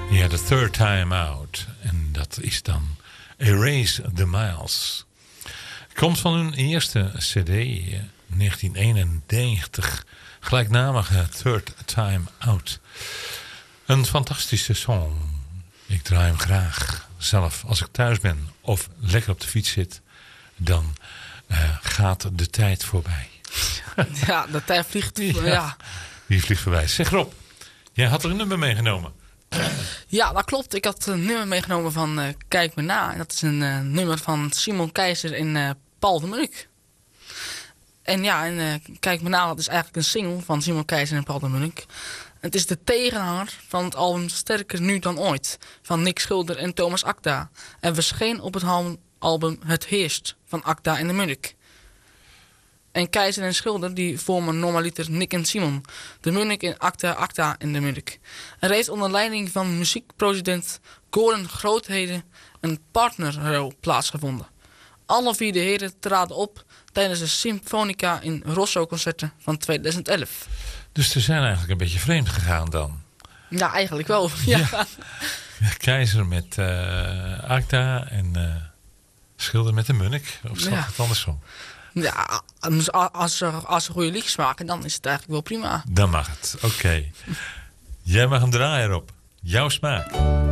Ja, The Third Time Out. En dat is dan Erase the Miles. Komt van hun eerste cd, 1991. Gelijknamige Third Time Out. Een fantastische song. Ik draai hem graag zelf. Als ik thuis ben of lekker op de fiets zit, dan gaat de tijd voorbij. Ja, de tijd vliegt. Ja. Die vliegt voorbij. Zeg Rob, jij had er een nummer meegenomen. Ja, dat klopt. Ik had een nummer meegenomen van Kijk me na. En dat is een nummer van Simon Keizer en Paul de Munnik. En ja, Kijk me na, dat is eigenlijk een single van Simon Keizer en Paul de Munnik. Het is de tegenhanger van het album Sterker nu dan ooit van Nick Schilder en Thomas Akda. En verscheen op het album Het Heerst van Akda en de Munnik. En Keizer en Schilder die vormen normaliter Nick en Simon. De Munnik en Akda en de Munnik. Er heeft onder leiding van muziekproducent Gordon Grootheden een partnerrol plaatsgevonden. Alle 4 de heren traden op tijdens de Symfonica in Rosso-concerten van 2011. Dus ze zijn eigenlijk een beetje vreemd gegaan dan. Ja, eigenlijk wel. Ja. Keizer met Akda en Schilder met de Munnik. Of zat het andersom? Ja, als ze goede liedjes maken, dan is het eigenlijk wel prima. Dan mag het, oké. Jij mag hem draaien, Rob. Jouw smaak.